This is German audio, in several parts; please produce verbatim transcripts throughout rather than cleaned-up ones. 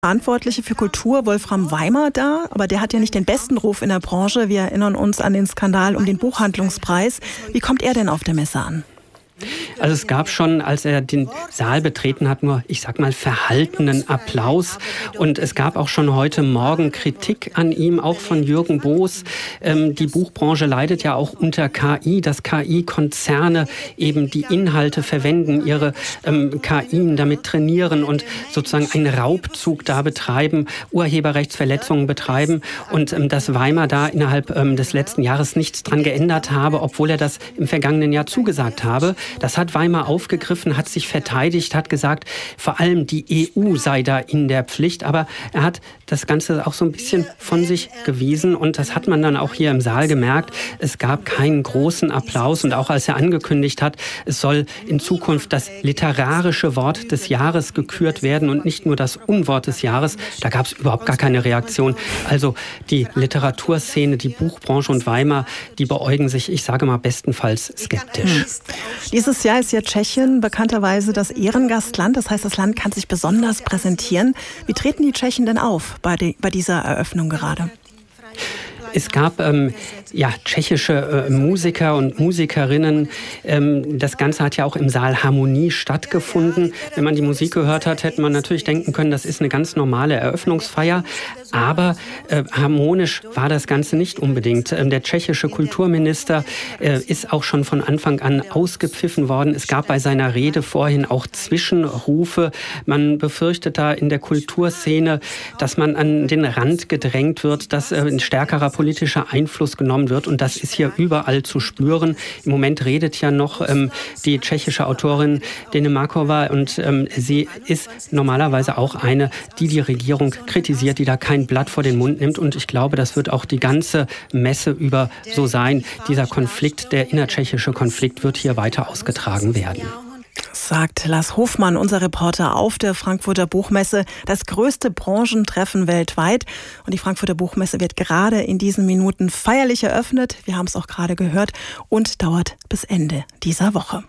Verantwortliche für Kultur, Wolfram Weimer, da, aber der hat ja nicht den besten Ruf in der Branche. Wir erinnern uns an den Skandal um den Buchhandlungspreis. Wie kommt er denn auf der Messe an? Also es gab schon, als er den Saal betreten hat, nur, ich sag mal, verhaltenen Applaus. Und es gab auch schon heute Morgen Kritik an ihm, auch von Jürgen Boos. Ähm, die Buchbranche leidet ja auch unter K I, dass K I-Konzerne eben die Inhalte verwenden, ihre ähm, K I damit trainieren und sozusagen einen Raubzug da betreiben, Urheberrechtsverletzungen betreiben. Und ähm, dass Weimer da innerhalb ähm, des letzten Jahres nichts dran geändert habe, obwohl er das im vergangenen Jahr zugesagt habe. Das hat Weimer aufgegriffen, hat sich verteidigt, hat gesagt, vor allem die E U sei da in der Pflicht. Aber er hat das Ganze auch so ein bisschen von sich gewiesen. Und das hat man dann auch hier im Saal gemerkt. Es gab keinen großen Applaus. Und auch als er angekündigt hat, es soll in Zukunft das literarische Wort des Jahres gekürt werden und nicht nur das Unwort des Jahres, da gab es überhaupt gar keine Reaktion. Also die Literaturszene, die Buchbranche und Weimer, die beäugen sich, ich sage mal, bestenfalls skeptisch. Dieses Jahr ist ja Tschechien bekannterweise das Ehrengastland. Das heißt, das Land kann sich besonders präsentieren. Wie treten die Tschechen denn auf bei, de, bei dieser Eröffnung gerade? Es gab ähm, ja, tschechische äh, Musiker und Musikerinnen. Ähm, das Ganze hat ja auch im Saal Harmonie stattgefunden. Wenn man die Musik gehört hat, hätte man natürlich denken können, das ist eine ganz normale Eröffnungsfeier. Aber äh, harmonisch war das Ganze nicht unbedingt. Ähm, der tschechische Kulturminister äh, ist auch schon von Anfang an ausgepfiffen worden. Es gab bei seiner Rede vorhin auch Zwischenrufe. Man befürchtet da in der Kulturszene, dass man an den Rand gedrängt wird, dass äh, ein stärkerer politischer Einfluss genommen wird. Und das ist hier überall zu spüren. Im Moment redet ja noch ähm, die tschechische Autorin Dene Markova. Und ähm, sie ist normalerweise auch eine, die die Regierung kritisiert, die da kein Blatt vor den Mund nimmt. Und ich glaube, das wird auch die ganze Messe über so sein. Dieser Konflikt, der innertschechische Konflikt, wird hier weiter ausgetragen werden. Sagt Lars Hofmann, unser Reporter auf der Frankfurter Buchmesse, das größte Branchentreffen weltweit. Und die Frankfurter Buchmesse wird gerade in diesen Minuten feierlich eröffnet. Wir haben es auch gerade gehört und dauert bis Ende dieser Woche.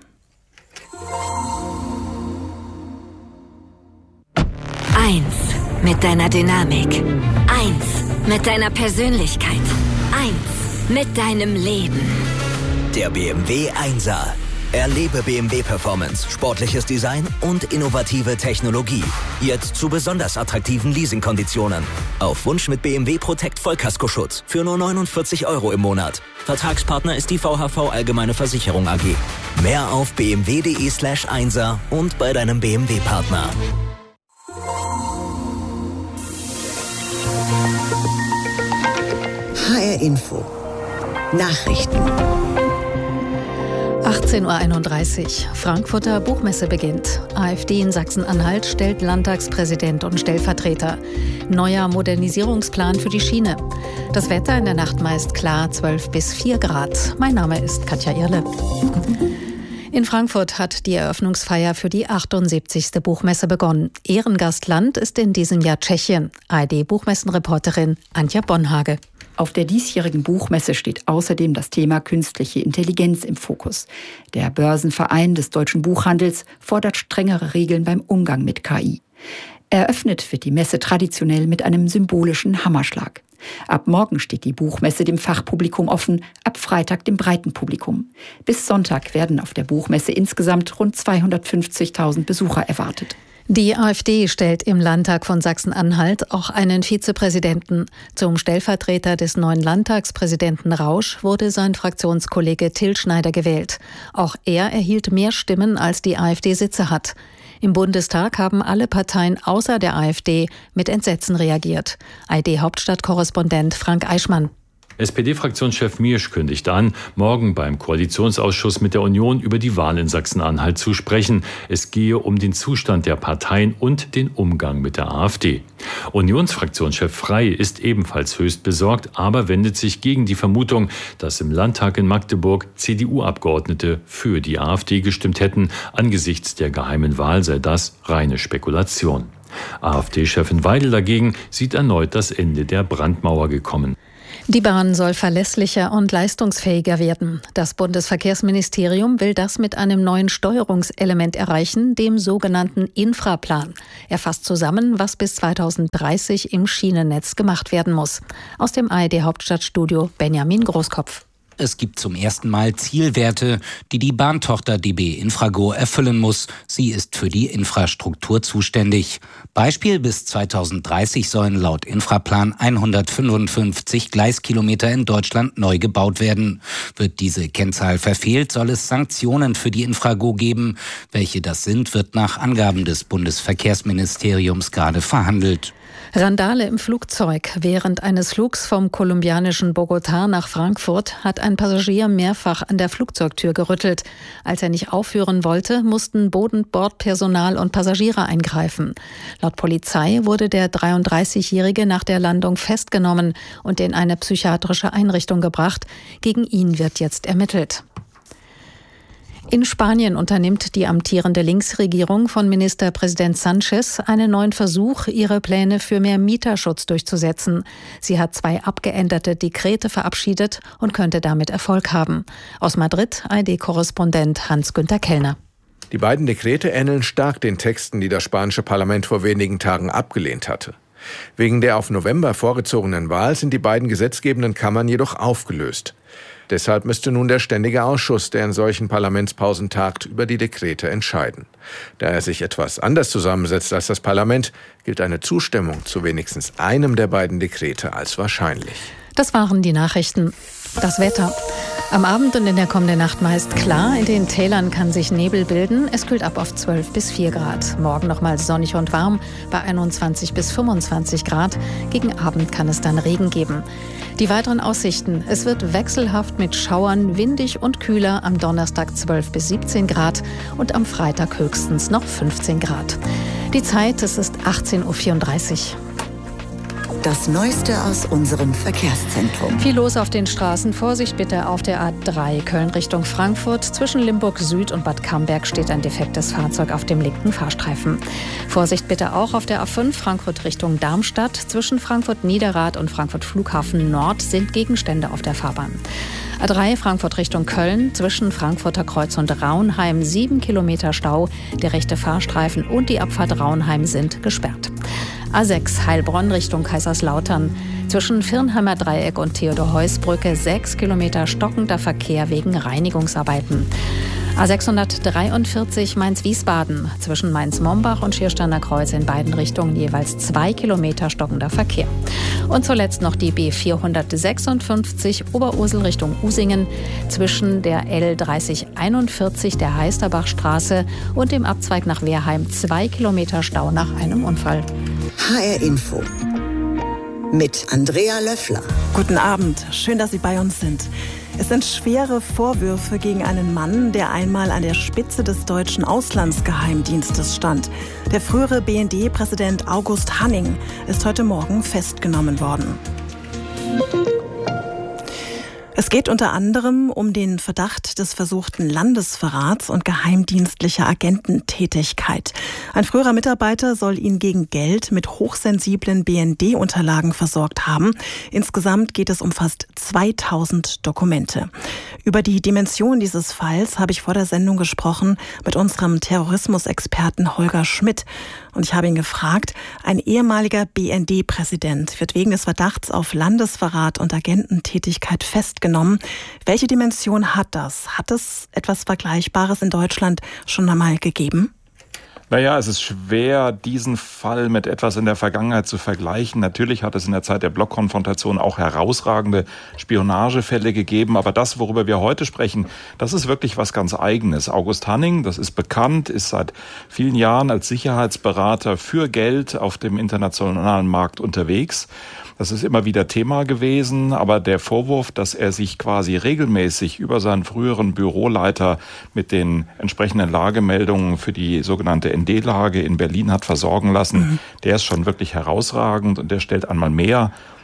Eins mit deiner Dynamik. Eins mit deiner Persönlichkeit. Eins mit deinem Leben. Der B M W Einser. Erlebe B M W Performance, sportliches Design und innovative Technologie. Jetzt zu besonders attraktiven Leasingkonditionen. Auf Wunsch mit B M W Protect Vollkaskoschutz für nur neunundvierzig Euro im Monat. Vertragspartner ist die V H V Allgemeine Versicherung A G. Mehr auf bmw.de slash Einser und bei deinem B M W-Partner. H R Info. Nachrichten. achtzehn Uhr einunddreißig. Frankfurter Buchmesse beginnt. AfD in Sachsen-Anhalt stellt Landtagspräsident und Stellvertreter. Neuer Modernisierungsplan für die Schiene. Das Wetter in der Nacht meist klar, zwölf bis vier Grad. Mein Name ist Katja Irle. In Frankfurt hat die Eröffnungsfeier für die achtundsiebzigste Buchmesse begonnen. Ehrengastland ist in diesem Jahr Tschechien. A R D-Buchmessenreporterin Antje Bonhage. Auf der diesjährigen Buchmesse steht außerdem das Thema künstliche Intelligenz im Fokus. Der Börsenverein des deutschen Buchhandels fordert strengere Regeln beim Umgang mit K I. Eröffnet wird die Messe traditionell mit einem symbolischen Hammerschlag. Ab morgen steht die Buchmesse dem Fachpublikum offen, ab Freitag dem breiten Publikum. Bis Sonntag werden auf der Buchmesse insgesamt rund zweihundertfünfzigtausend Besucher erwartet. Die AfD stellt im Landtag von Sachsen-Anhalt auch einen Vizepräsidenten. Zum Stellvertreter des neuen Landtagspräsidenten Rausch wurde sein Fraktionskollege Till Schneider gewählt. Auch er erhielt mehr Stimmen, als die AfD Sitze hat. Im Bundestag haben alle Parteien außer der AfD mit Entsetzen reagiert. A R D-Hauptstadtkorrespondent Frank Eichmann. S P D-Fraktionschef Miersch kündigt an, morgen beim Koalitionsausschuss mit der Union über die Wahl in Sachsen-Anhalt zu sprechen. Es gehe um den Zustand der Parteien und den Umgang mit der AfD. Unionsfraktionschef Frey ist ebenfalls höchst besorgt, aber wendet sich gegen die Vermutung, dass im Landtag in Magdeburg C D U-Abgeordnete für die AfD gestimmt hätten. Angesichts der geheimen Wahl sei das reine Spekulation. AfD-Chefin Weidel dagegen sieht erneut das Ende der Brandmauer gekommen. Die Bahn soll verlässlicher und leistungsfähiger werden. Das Bundesverkehrsministerium will das mit einem neuen Steuerungselement erreichen, dem sogenannten Infraplan. Er fasst zusammen, was bis zweitausenddreißig im Schienennetz gemacht werden muss. Aus dem A R D-Hauptstadtstudio Benjamin Großkopf. Es gibt zum ersten Mal Zielwerte, die die Bahntochter D B Infrago erfüllen muss. Sie ist für die Infrastruktur zuständig. Beispiel: bis zweitausenddreißig sollen laut Infraplan hundertfünfundfünfzig Gleiskilometer in Deutschland neu gebaut werden. Wird diese Kennzahl verfehlt, soll es Sanktionen für die Infrago geben. Welche das sind, wird nach Angaben des Bundesverkehrsministeriums gerade verhandelt. Randale im Flugzeug. Während eines Flugs vom kolumbianischen Bogotá nach Frankfurt hat ein Passagier mehrfach an der Flugzeugtür gerüttelt. Als er nicht aufhören wollte, mussten Boden-, Bordpersonal und Passagiere eingreifen. Laut Polizei wurde der dreiunddreißigjährige nach der Landung festgenommen und in eine psychiatrische Einrichtung gebracht. Gegen ihn wird jetzt ermittelt. In Spanien unternimmt die amtierende Linksregierung von Ministerpräsident Sánchez einen neuen Versuch, ihre Pläne für mehr Mieterschutz durchzusetzen. Sie hat zwei abgeänderte Dekrete verabschiedet und könnte damit Erfolg haben. Aus Madrid A R D-Korrespondent Hans-Günther Kellner. Die beiden Dekrete ähneln stark den Texten, die das spanische Parlament vor wenigen Tagen abgelehnt hatte. Wegen der auf November vorgezogenen Wahl sind die beiden gesetzgebenden Kammern jedoch aufgelöst. Deshalb müsste nun der Ständige Ausschuss, der in solchen Parlamentspausen tagt, über die Dekrete entscheiden. Da er sich etwas anders zusammensetzt als das Parlament, gilt eine Zustimmung zu wenigstens einem der beiden Dekrete als wahrscheinlich. Das waren die Nachrichten. Das Wetter. Am Abend und in der kommenden Nacht meist klar. In den Tälern kann sich Nebel bilden. Es kühlt ab auf zwölf bis vier Grad. Morgen nochmal sonnig und warm bei einundzwanzig bis fünfundzwanzig Grad. Gegen Abend kann es dann Regen geben. Die weiteren Aussichten. Es wird wechselhaft mit Schauern, windig und kühler. Am Donnerstag zwölf bis siebzehn Grad und am Freitag höchstens noch fünfzehn Grad. Die Zeit, es ist achtzehn Uhr vierunddreißig. Das Neueste aus unserem Verkehrszentrum. Viel los auf den Straßen. Vorsicht bitte auf der A drei Köln Richtung Frankfurt. Zwischen Limburg Süd und Bad Camberg steht ein defektes Fahrzeug auf dem linken Fahrstreifen. Vorsicht bitte auch auf der A fünf Frankfurt Richtung Darmstadt. Zwischen Frankfurt Niederrad und Frankfurt Flughafen Nord sind Gegenstände auf der Fahrbahn. A drei Frankfurt Richtung Köln. Zwischen Frankfurter Kreuz und Raunheim sieben Kilometer Stau. Der rechte Fahrstreifen und die Abfahrt Raunheim sind gesperrt. A sechs Heilbronn Richtung Kaiserslautern. Zwischen Firnheimer Dreieck und Theodor-Heuss-Brücke sechs Kilometer stockender Verkehr wegen Reinigungsarbeiten. A sechshundertdreiundvierzig Mainz-Wiesbaden. Zwischen Mainz-Mombach und Schiersteiner Kreuz in beiden Richtungen jeweils zwei Kilometer stockender Verkehr. Und zuletzt noch die B vierhundertsechsundfünfzig Oberursel Richtung Usingen. Zwischen der L dreißig einundvierzig der Heisterbachstraße und dem Abzweig nach Wehrheim zwei Kilometer Stau nach einem Unfall. H R Info mit Andrea Löffler. Guten Abend, schön, dass Sie bei uns sind. Es sind schwere Vorwürfe gegen einen Mann, der einmal an der Spitze des deutschen Auslandsgeheimdienstes stand. Der frühere B N D-Präsident August Hanning ist heute Morgen festgenommen worden. Es geht unter anderem um den Verdacht des versuchten Landesverrats und geheimdienstlicher Agententätigkeit. Ein früherer Mitarbeiter soll ihn gegen Geld mit hochsensiblen B N D-Unterlagen versorgt haben. Insgesamt geht es um fast zweitausend Dokumente. Über die Dimension dieses Falls habe ich vor der Sendung gesprochen mit unserem Terrorismusexperten Holger Schmidt. Und ich habe ihn gefragt, ein ehemaliger B N D-Präsident wird wegen des Verdachts auf Landesverrat und Agententätigkeit festgenommen. Welche Dimension hat das? Hat es etwas Vergleichbares in Deutschland schon einmal gegeben? Naja, es ist schwer, diesen Fall mit etwas in der Vergangenheit zu vergleichen. Natürlich hat es in der Zeit der Blockkonfrontation auch herausragende Spionagefälle gegeben. Aber das, worüber wir heute sprechen, das ist wirklich was ganz Eigenes. August Hanning, das ist bekannt, ist seit vielen Jahren als Sicherheitsberater für Geld auf dem internationalen Markt unterwegs. Das ist immer wieder Thema gewesen, aber der Vorwurf, dass er sich quasi regelmäßig über seinen früheren Büroleiter mit den entsprechenden Lagemeldungen für die sogenannte N D-Lage in Berlin hat versorgen lassen, mhm. der ist schon wirklich herausragend und der stellt einmal mehr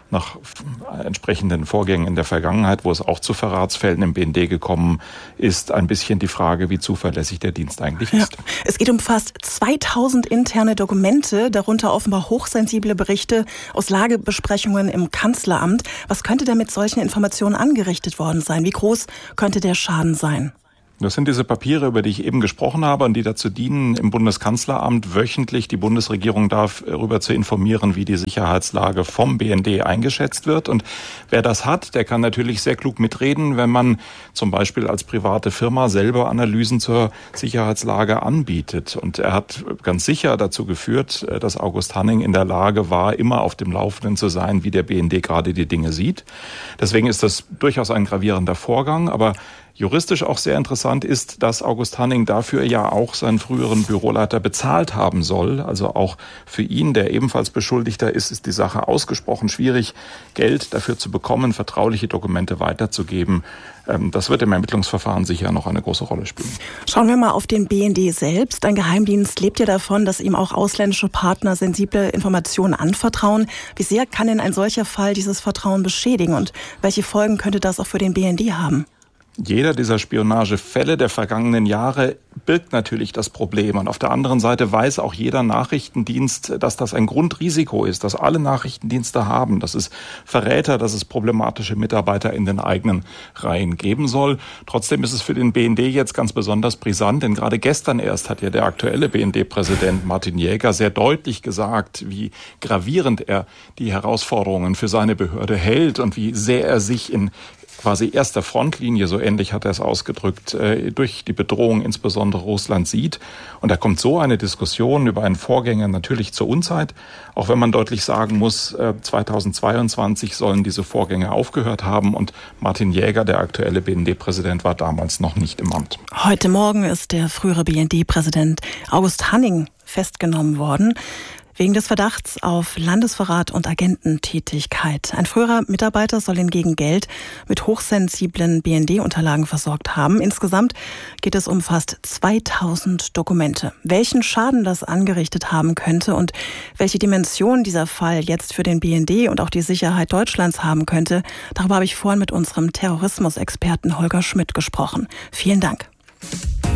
nach entsprechenden Vorgängen in der Vergangenheit, wo es auch zu Verratsfällen im B N D gekommen ist, ein bisschen die Frage, wie zuverlässig der Dienst eigentlich ist. Ja. Es geht um fast zweitausend interne Dokumente, darunter offenbar hochsensible Berichte aus Lagebesprechungen im Kanzleramt. Was könnte da mit solchen Informationen angerichtet worden sein? Wie groß könnte der Schaden sein? Das sind diese Papiere, über die ich eben gesprochen habe und die dazu dienen, im Bundeskanzleramt wöchentlich die Bundesregierung darüber zu informieren, wie die Sicherheitslage vom B N D eingeschätzt wird. Und wer das hat, der kann natürlich sehr klug mitreden, wenn man zum Beispiel als private Firma selber Analysen zur Sicherheitslage anbietet. Und er hat ganz sicher dazu geführt, dass August Hanning in der Lage war, immer auf dem Laufenden zu sein, wie der B N D gerade die Dinge sieht. Deswegen ist das durchaus ein gravierender Vorgang, aber juristisch auch sehr interessant ist, dass August Hanning dafür ja auch seinen früheren Büroleiter bezahlt haben soll. Also auch für ihn, der ebenfalls Beschuldigter ist, ist die Sache ausgesprochen schwierig, Geld dafür zu bekommen, vertrauliche Dokumente weiterzugeben. Das wird im Ermittlungsverfahren sicher noch eine große Rolle spielen. Schauen wir mal auf den B N D selbst. Ein Geheimdienst lebt ja davon, dass ihm auch ausländische Partner sensible Informationen anvertrauen. Wie sehr kann denn ein solcher Fall dieses Vertrauen beschädigen und welche Folgen könnte das auch für den B N D haben? Jeder dieser Spionagefälle der vergangenen Jahre birgt natürlich das Problem. Und auf der anderen Seite weiß auch jeder Nachrichtendienst, dass das ein Grundrisiko ist, das alle Nachrichtendienste haben, dass es Verräter, dass es problematische Mitarbeiter in den eigenen Reihen geben soll. Trotzdem ist es für den B N D jetzt ganz besonders brisant, denn gerade gestern erst hat ja der aktuelle B N D-Präsident Martin Jäger sehr deutlich gesagt, wie gravierend er die Herausforderungen für seine Behörde hält und wie sehr er sich in quasi erster Frontlinie, so ähnlich hat er es ausgedrückt, durch die Bedrohung insbesondere Russland sieht. Und da kommt so eine Diskussion über einen Vorgänger natürlich zur Unzeit, auch wenn man deutlich sagen muss, zweitausendzweiundzwanzig sollen diese Vorgänge aufgehört haben und Martin Jäger, der aktuelle B N D-Präsident, war damals noch nicht im Amt. Heute Morgen ist der frühere B N D-Präsident August Hanning festgenommen worden, wegen des Verdachts auf Landesverrat und Agententätigkeit. Ein früherer Mitarbeiter soll ihn gegen Geld mit hochsensiblen B N D-Unterlagen versorgt haben. Insgesamt geht es um fast zweitausend Dokumente. Welchen Schaden das angerichtet haben könnte und welche Dimension dieser Fall jetzt für den B N D und auch die Sicherheit Deutschlands haben könnte, darüber habe ich vorhin mit unserem Terrorismusexperten Holger Schmidt gesprochen. Vielen Dank.